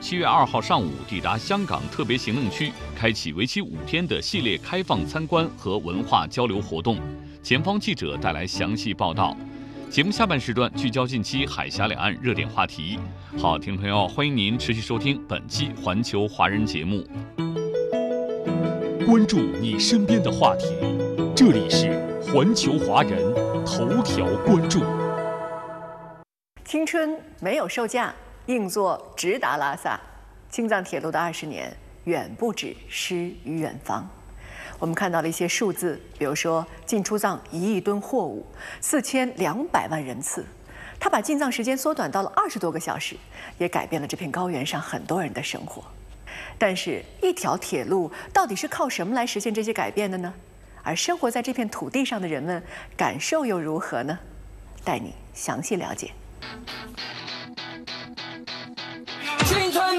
7月2号上午抵达香港特别行政区，开启为期5天的系列开放参观和文化交流活动。前方记者带来详细报道。节目下半时段聚焦近期海峡两岸热点话题。好，听众朋友，欢迎您持续收听本期《环球华人》节目， 关注你身边的话题。这里是环球华人头条关注。 青春没有售价，硬座直达拉萨。青藏铁路的20年远不止诗与远方。我们看到了一些数字，比如说进出藏1亿吨货物，4200万人次。它把进藏时间缩短到了20多个小时，也改变了这片高原上很多人的生活。但是，一条铁路到底是靠什么来实现这些改变的呢？而生活在这片土地上的人们感受又如何呢？带你详细了解。 青春